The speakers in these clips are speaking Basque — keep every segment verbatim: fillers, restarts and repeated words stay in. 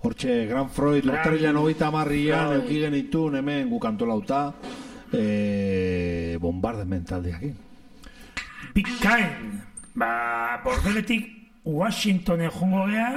Hortxe, Gran Freud, Lotarrilan hogeita hamarrian, euki genitun, hemen gukantolauta, eh, bombardement taldeakin. Bikain, ba, bordeletik Washingtonen jongo gea,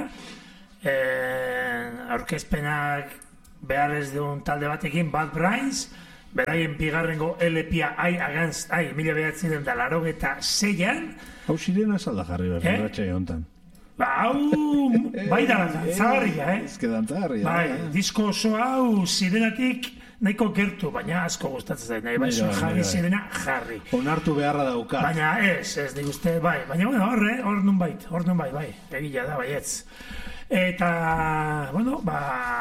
eh, aurkezpenak behar ez duen talde batekin, Bad Brains, beraien bigarrengo L P-a ai against ai, mila behatzen da laro eta zeian. Hau sirena salda jarri berri, ratxai hontan. Ba, hau, bai da, dantzagarria, eh? Ez que dantzagarria. Bai, disko oso hau zirenatik nahiko gertu, baina asko gustatzen zain, nahi, bai, zuen jarri zirena jarri. Onartu beharra daukat. Baina ez, ez nik uste, bai, baina bueno, horre, hor nun bait, hor nun bai, bai, egila da, baietz. Eta, bueno, ba...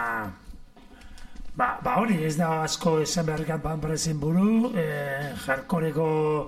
Ba, ba hori, ez da asko esan beharrikat banprezen buru, eh, jarkoreko...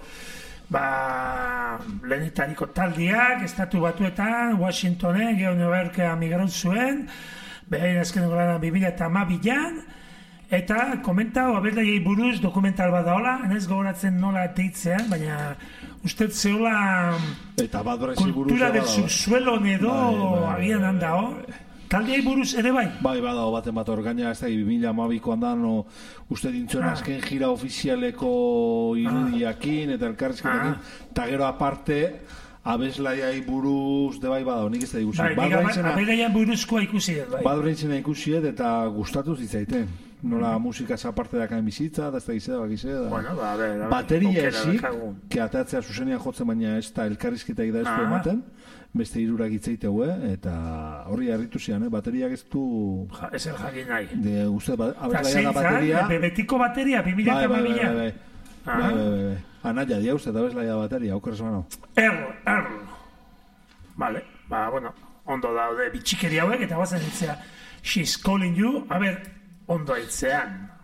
ba, lehenetariko taldiak, estatu batuetan, Washingtonen, Geo New Yorkea migraut zuen, behain azkeneko lana bi mila hamabian, eta komentau, abeldaiei buruz dokumental bat daola, enez gogoratzen nola deitzean, baina ustez zeola kultura del subsuelo edo agian handao, taldeei buruz ere bai? Bai, badao baten bat orgaina, ez da, bi mila hamabikoan da, no, uste dintzuen ah. azken gira ofizialeko irudiakin, eta elkarrizketakin, eta ah. gero aparte, abeslaiai buruz, de bai badao, nik ez da ikusi. Bai, abeslaiai buruzkoa ikusi dut, bai. Bad Brainzena ikusi dut, eta gustatu zitzaiten. Nola mm. musika aparte dakaen bizitza, da ez da gizeda, bakizeda. Bueno, ba, a ver, a ver. Bateria esik, que atatzea zuzenean jotzen, baina ez da elkarrizketak da ez du ematen. Beste hirurak itzaiteu, eta horri harritu zian, eh? Bateriak ez du... Ja, ez el jakin nahi. De, uste, ba, abeslaia da bateria... Bai, betiko bateria, bi mila eta mamila. Bai, bai, bai, bai, bai, bai. Anaia, dia uste, abeslaia da bateria, aukeraz bano. Erro, erro. Vale, ba, bueno, ondo daude bitxikeri hauek, eta bazen ditzea, she's calling you, a ber, ondo aitzean.